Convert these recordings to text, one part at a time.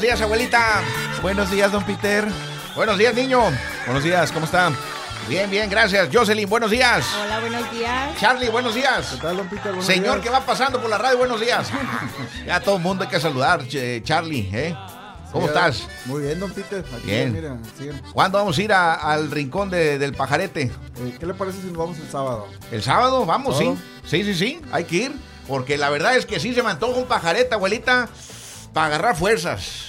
Buenos días, abuelita. Buenos días, don Peter. Buenos días, niño. Buenos días, ¿cómo está? Bien, bien, gracias. Jocelyn, buenos días. Hola, buenos días. Charlie, buenos días. ¿Qué tal, don Peter? Buenos Señor días. que va pasando por la radio, buenos días. Ya todo el mundo hay que saludar, Charlie, ¿eh? ¿Cómo Sí, estás? Muy bien, don Peter. Aquí, Bien. Mira, siguen. ¿Cuándo vamos a ir al rincón del pajarete? ¿Qué le parece si nos vamos el sábado? ¿El sábado? Vamos, ¿Sábado? Sí, hay que ir. Porque la verdad es que sí se me antoja un pajarete, abuelita, para agarrar fuerzas.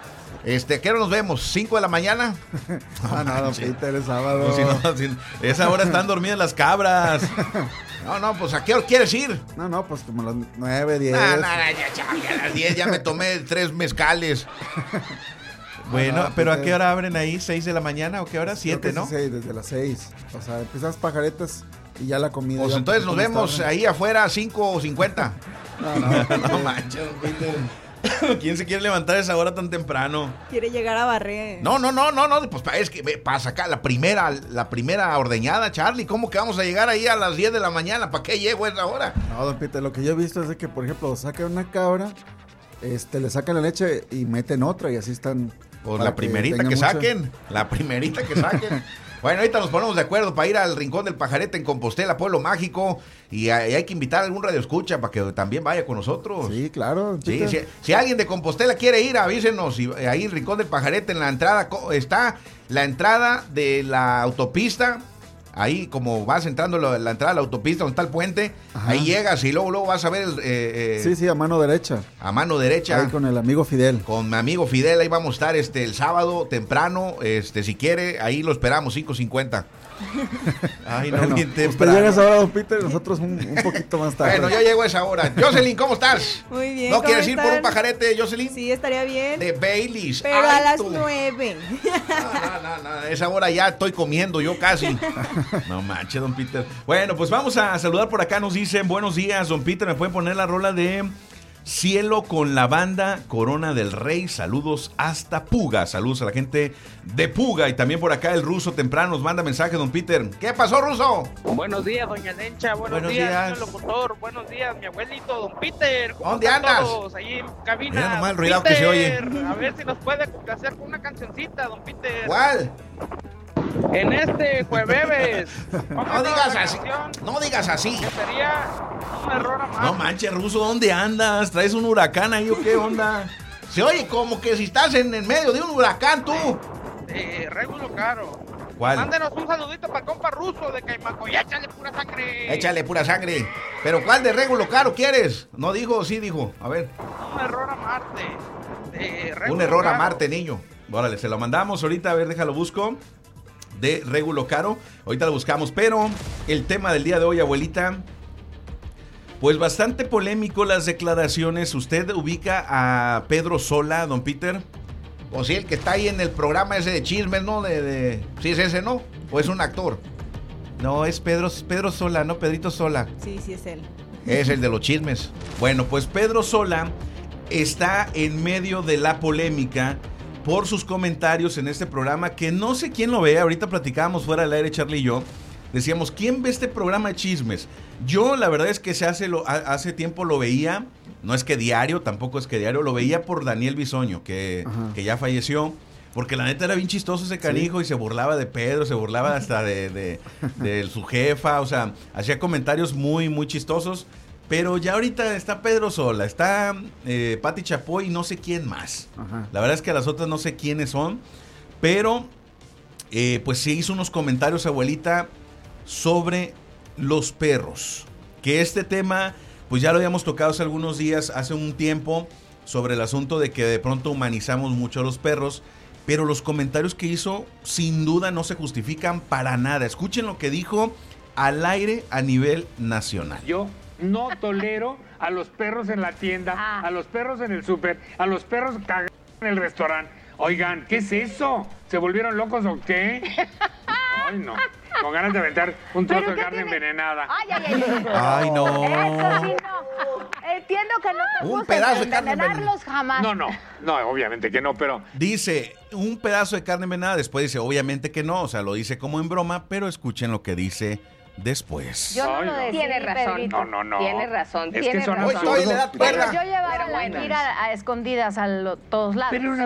¿Qué hora nos vemos? ¿5 de la mañana? No, don Sí. Peter, es sábado. Pues esa hora están dormidas las cabras. No, pues ¿a qué hora quieres ir? No, pues como las 9, 10. No, ya, a las 10 ya me tomé 3 mezcales. Bueno, No, pero ¿a Peter. qué hora abren ahí? ¿6 de la mañana o qué hora? Creo 7, que ¿no? sí, desde las 6. O sea, empiezan las pajaretas y ya la comida. Pues ya un entonces nos poquito más vemos tarde. ahí afuera a 5:50. No, manches, Peter. ¿Quién se quiere levantar a esa hora tan temprano? Quiere llegar a barrer. No, pues es que para sacar la primera ordeñada, Charlie, ¿cómo que vamos a llegar ahí a las 10 de la mañana? ¿Para qué llego a esa hora? No, don Peter, lo que yo he visto es de que, por ejemplo, sacan una cabra, le sacan la leche y meten otra y así están. Pues para la primerita tenga que mucha- saquen, la primerita que saquen. Bueno, ahorita nos ponemos de acuerdo para ir al Rincón del Pajarete en Compostela, Pueblo Mágico, y hay que invitar a algún radioescucha para que también vaya con nosotros. Sí, claro. don Sí, Peter. si alguien de Compostela quiere ir, avísenos. Y ahí en Rincón del Pajarete, en la entrada, está la entrada de la autopista. Ahí, como vas entrando la entrada de la autopista, donde está el puente, Ajá. ahí llegas y luego vas a ver Sí, a mano derecha. a mano derecha. Ahí con el amigo Fidel. Con mi amigo Fidel, ahí vamos a estar el sábado temprano, si quiere, ahí lo esperamos, 5:50. Ay, no, Bueno, bien usted temprano. llega a esa hora, don Peter, nosotros un poquito más tarde. Bueno, yo llego a esa hora. Jocelyn, ¿cómo estás? Muy bien. ¿No ¿cómo quieres ir por un están? pajarete, Jocelyn? Sí, estaría bien. De Baileys. Pero Ay, a las tú. 9. No, a esa hora ya estoy comiendo yo casi. No manches, don Peter. Bueno, pues vamos a saludar por acá. Nos dicen, buenos días, don Peter. ¿Me pueden poner la rola de Cielo con la banda Corona del Rey? Saludos hasta Puga. Saludos a la gente de Puga. Y también por acá el Ruso temprano nos manda mensaje, don Peter. ¿Qué pasó, Ruso? Buenos días, doña Lencha. Buenos días, señor locutor. Buenos días, mi abuelito, don Peter. ¿Cómo ¿Dónde están andas? todos? Ahí en cabina. Mira nomás el Don ruidazo que se oye. Peter, a ver si nos puede complacer con una cancioncita, don Peter. ¿Cuál? En este jueves. No digas así. No digas así. Que sería un error a más. No manches, Ruso, ¿dónde andas? ¿Traes un huracán ahí o qué onda? Se oye como que si estás en medio de un huracán, tú. Regulo Caro. ¿Cuál? Mándenos un saludito para el compa ruso de Caimaco. Y échale pura sangre. Échale pura sangre. ¿Pero cuál de Regulo Caro quieres? No dijo, sí dijo. A ver. Un error a Marte. Un error a Caro. Marte, niño. Órale, se lo mandamos ahorita, a ver, déjalo busco. De Regulo Caro. Ahorita lo buscamos, pero el tema del día de hoy, abuelita, pues bastante polémico las declaraciones. ¿Usted ubica a Pedro Sola, don Peter? O sí, el que está ahí en el programa ese de chismes, ¿no? Sí es ese, ¿no? ¿O es un actor? No, es Pedro Sola, no Pedrito Sola. Sí, sí es él. Es el de los chismes. Bueno, pues Pedro Sola está en medio de la polémica por sus comentarios en este programa, que no sé quién lo ve. Ahorita platicábamos fuera del aire, Charlie y yo. Decíamos, ¿quién ve este programa de chismes? Yo la verdad es que hace tiempo lo veía, no es que diario, tampoco es que diario, lo veía por Daniel Bisoño, que ya falleció. Porque la neta era bien chistoso ese canijo, sí. Y se burlaba de Pedro, se burlaba hasta de su jefa, o sea, hacía comentarios muy, muy chistosos. Pero ya ahorita está Pedro Sola, está Pati Chapoy y no sé quién más. Ajá. La verdad es que a las otras no sé quiénes son. Pero, pues sí hizo unos comentarios, abuelita, sobre los perros. Que este tema, pues ya lo habíamos tocado hace algunos días, hace un tiempo, sobre el asunto de que de pronto humanizamos mucho a los perros. Pero los comentarios que hizo, sin duda, no se justifican para nada. Escuchen lo que dijo al aire a nivel nacional. Yo no tolero a los perros en la tienda, a los perros en el súper, a los perros cagando en el restaurante. Oigan, ¿qué es eso? ¿Se volvieron locos o qué? Ay, no. Con ganas de aventar un trozo de carne envenenada. Ay, no. Eso sí, no. Entiendo que no te Un gusta pedazo de carne envenenarlos jamás. No, obviamente que no, pero Dice, un pedazo de carne envenenada, después dice, obviamente que no, o sea, lo dice como en broma, pero escuchen lo que dice después. Yo no lo decía. Tiene razón. Pedrito. No. Tiene razón. Es que son razón. absurdos. Pero yo llevaba Pero la buenas. mentira a escondidas a todos lados. Pero